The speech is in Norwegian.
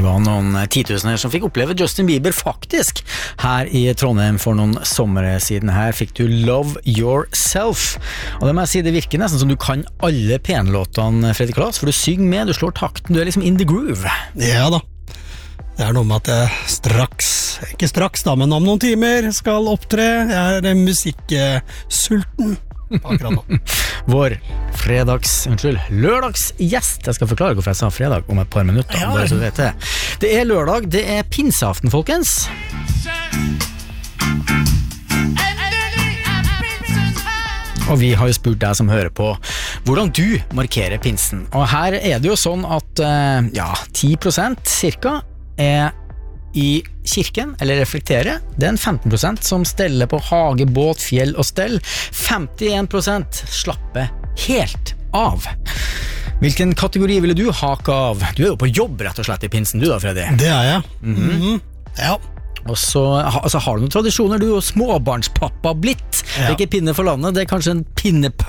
var noen 10 000 som fikk oppleve Justin Bieber faktisk her i Trondheim for noen sommer siden. Her fikk du Love Yourself. Og det må jeg si, det virker nesten som du kan alle penlåtene, Fredrik Klaas, for du synger med, du slår takten, du liksom in the groove. Ja da. Det noe med at jeg ikke straks da, men om noen timer skal opptre. Jeg musikksulten akkurat nå. Vår lørdagsgjest. Jeg skal forklare hvorfor jeg sa fredag om et par minutter. Ja, bare så du vet det. Det lørdag, det pinseaften, folkens. Og vi har jo spurt deg som hører på hvordan du markerer pinsen. Og her det jo sånn at 10% cirka i kirken, eller reflektere. Det en 15% som steller på hage, båt, fjell og stell. 51% slapper helt av. Hvilken kategori ville du hake av? Du jo på jobb rett og slett i pinsen du da, Freddy. Det jeg. Ja. Og så har du noen tradisjoner, du er jo småbarnspappa blitt. Det ikke pinne for landet, det kanskje en pinne